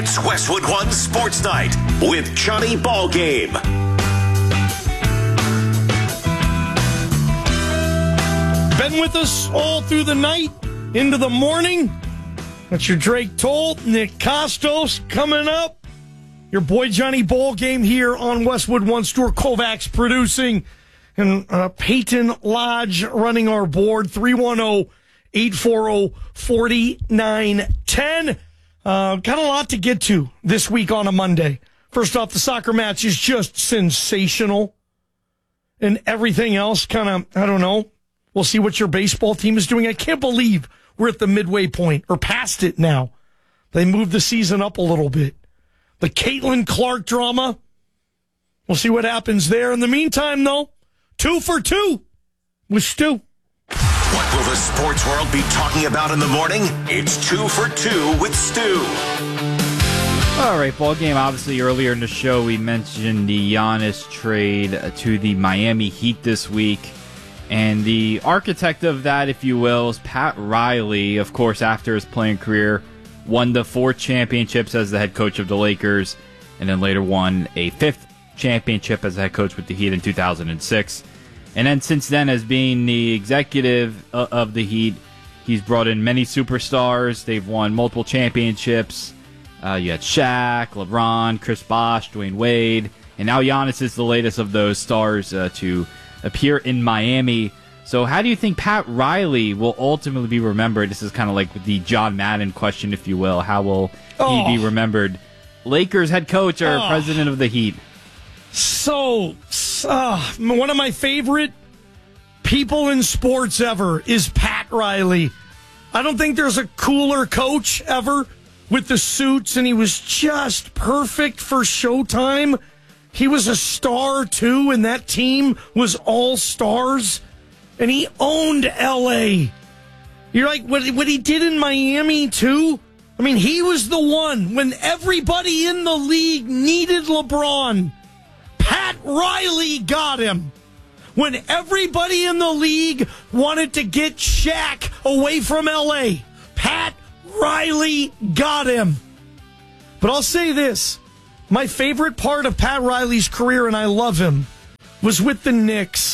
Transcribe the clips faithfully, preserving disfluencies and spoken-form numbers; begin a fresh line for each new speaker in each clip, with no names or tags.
It's Westwood One Sports Night with Johnny Ballgame.
Been with us all through the night, into the morning. That's your Drake Toll, Nick Costos coming up. Your boy Johnny Ballgame here on Westwood One. Stuart Kovacs producing, and uh, Peyton Lodge running our board. three one zero, eight four zero, four nine one zero. Uh, got a lot to get to this week on a Monday. First off, the soccer match is just sensational. And everything else kind of, I don't know. We'll see what your baseball team is doing. I can't believe we're at the midway point or past it now. They moved the season up a little bit. The Caitlin Clark drama. We'll see what happens there. In the meantime, though, two for two with Stu.
What will the sports world be talking about in the morning? It's two for two with Stu.
All right, ball game. Obviously, earlier in the show, we mentioned the Giannis trade to the Miami Heat this week. And the architect of that, if you will, is Pat Riley. Of course, after his playing career, won the four championships as the head coach of the Lakers, and then later won a fifth championship as the head coach with the Heat in two thousand six. And then since then, as being the executive of the Heat, he's brought in many superstars. They've won multiple championships. Uh, you had Shaq, LeBron, Chris Bosh, Dwayne Wade, and now Giannis is the latest of those stars uh, to appear in Miami. So how do you think Pat Riley will ultimately be remembered? This is kind of like the John Madden question, if you will. How will oh. he be remembered? Lakers head coach or oh. president of the Heat?
So, uh, one of my favorite people in sports ever is Pat Riley. I don't think there's a cooler coach ever with the suits, and he was just perfect for Showtime. He was a star, too, and that team was all stars, and he owned L A. You're like, what, what he did in Miami, too? I mean, he was the one when everybody in the league needed LeBron. Pat Riley got him. When everybody in the league wanted to get Shaq away from L A, Pat Riley got him. But I'll say this. My favorite part of Pat Riley's career, and I love him, was with the Knicks.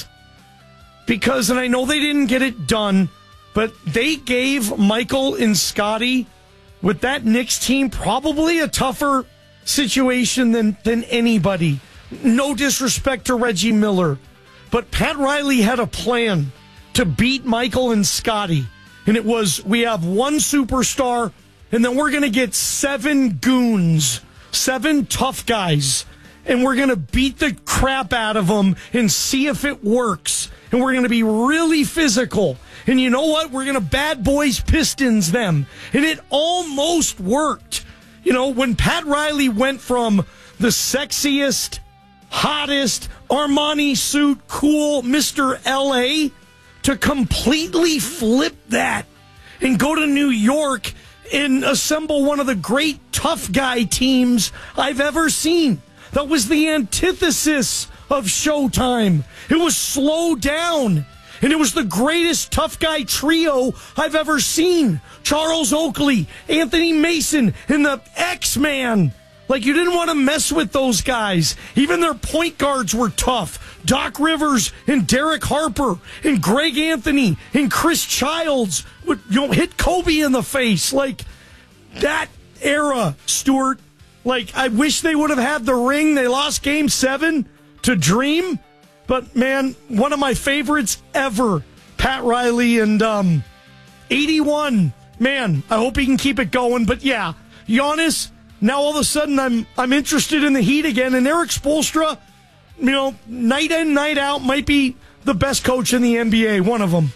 Because, and I know they didn't get it done, but they gave Michael and Scottie, with that Knicks team, probably a tougher situation than, than anybody. No disrespect to Reggie Miller, but Pat Riley had a plan to beat Michael and Scottie. And it was, we have one superstar, and then we're going to get seven goons, seven tough guys, and we're going to beat the crap out of them and see if it works. And we're going to be really physical. And you know what? We're going to bad boys Pistons them. And it almost worked. You know, when Pat Riley went from the sexiest, hottest, Armani suit, cool Mister L A to completely flip that and go to New York and assemble one of the great tough guy teams I've ever seen. That was the antithesis of Showtime. It was slowed down, and it was the greatest tough guy trio I've ever seen. Charles Oakley, Anthony Mason, and the X-Man. Like, you didn't want to mess with those guys. Even their point guards were tough. Doc Rivers and Derek Harper and Greg Anthony and Chris Childs would, you know, hit Kobe in the face. Like, that era, Stuart. Like, I wish they would have had the ring. They lost game seven to Dream. But, man, one of my favorites ever, Pat Riley. And um, eighty-one, man, I hope he can keep it going. But, yeah, Giannis... Now all of a sudden I'm I'm interested in the Heat again, and Eric Spoelstra, you know, night in, night out, might be the best coach in the N B A, one of them.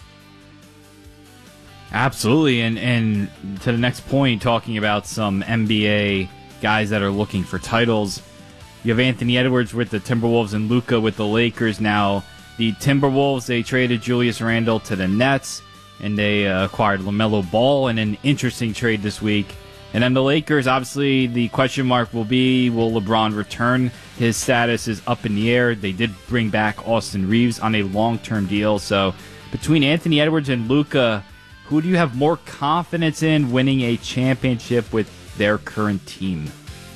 Absolutely, and and to the next point, talking about some N B A guys that are looking for titles, you have Anthony Edwards with the Timberwolves and Luka with the Lakers. Now, the Timberwolves, they traded Julius Randle to the Nets, and they uh, acquired LaMelo Ball in an interesting trade this week. And then the Lakers, obviously, the question mark will be, will LeBron return? His status is up in the air. They did bring back Austin Reeves on a long-term deal. So between Anthony Edwards and Luka, who do you have more confidence in winning a championship with their current team?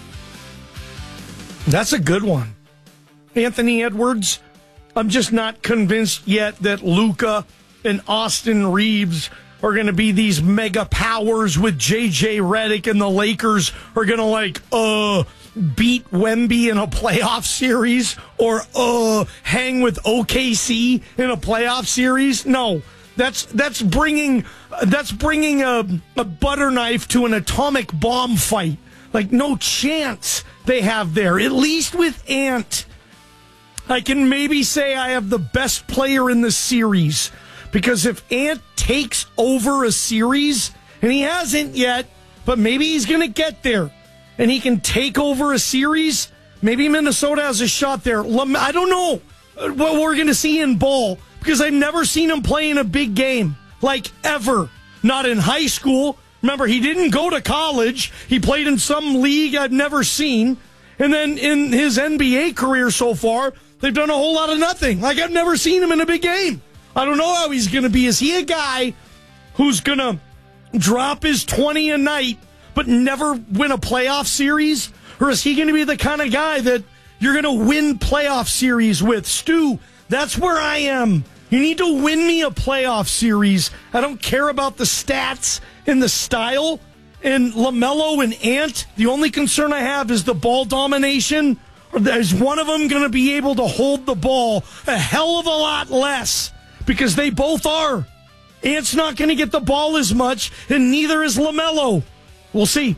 That's a good one. Anthony Edwards, I'm just not convinced yet that Luka and Austin Reeves are going to be these mega powers with J J Redick, and the Lakers are going to, like, uh, beat Wemby in a playoff series or uh, hang with O K C in a playoff series. No, that's that's bringing that's bringing a, a butter knife to an atomic bomb fight. Like, no chance they have there. At least with Ant, I can maybe say I have the best player in the series. Because if Ant takes over a series, and he hasn't yet, but maybe he's going to get there, and he can take over a series, maybe Minnesota has a shot there. I don't know what we're going to see in ball, because I've never seen him play in a big game, like ever. Not in high school. Remember, he didn't go to college. He played in some league I've never seen. And then in his N B A career so far, they've done a whole lot of nothing. Like, I've never seen him in a big game. I don't know how he's going to be. Is he a guy who's going to drop his twenty a night but never win a playoff series? Or is he going to be the kind of guy that you're going to win playoff series with? Stu, that's where I am. You need to win me a playoff series. I don't care about the stats and the style. And LaMelo and Ant, the only concern I have is the ball domination. Or is one of them going to be able to hold the ball a hell of a lot less? Because they both are. Ant's not going to get the ball as much, and neither is LaMelo. We'll see.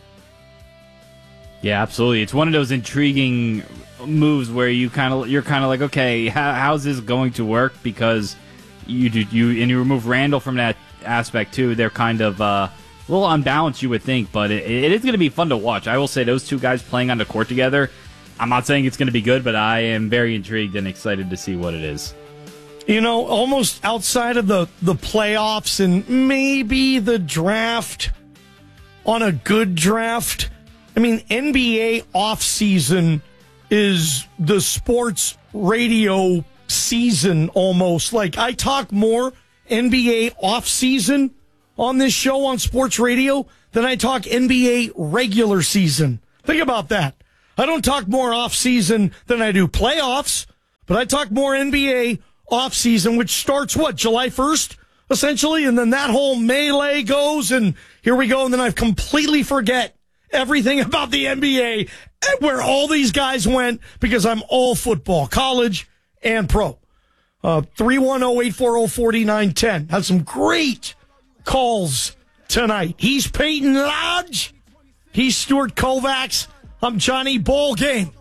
Yeah, absolutely. It's one of those intriguing moves where you kind of you're kind of like, okay, how, how's this going to work? Because you do you and you remove Randall from that aspect too. They're kind of uh, a little unbalanced, you would think, but it, it is going to be fun to watch. I will say those two guys playing on the court together. I'm not saying it's going to be good, but I am very intrigued and excited to see what it is.
You know, almost outside of the, the playoffs and maybe the draft, on a good draft, I mean, N B A offseason is the sports radio season almost. Like, I talk more N B A offseason on this show on sports radio than I talk N B A regular season. Think about that. I don't talk more offseason than I do playoffs, but I talk more N B A offseason, which starts, what, July first, essentially? And then that whole melee goes, and here we go, and then I completely forget everything about the N B A and where all these guys went, because I'm all football, college and pro. Uh, three one zero, eight four zero, four nine one zero. Had some great calls tonight. He's Peyton Lodge. He's Stuart Kovacs. I'm Johnny Ballgame.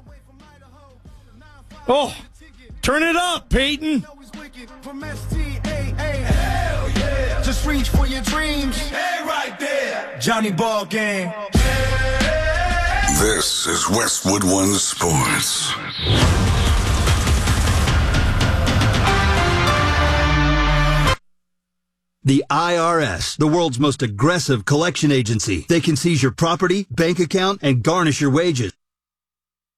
Oh, turn it up, Peyton.
From S T A A. Hell yeah. Just reach for your dreams. Hey, right there. Johnny Ballgame.
This is Westwood One Sports.
The I R S, the world's most aggressive collection agency. They can seize your property, bank account, and garnish your wages.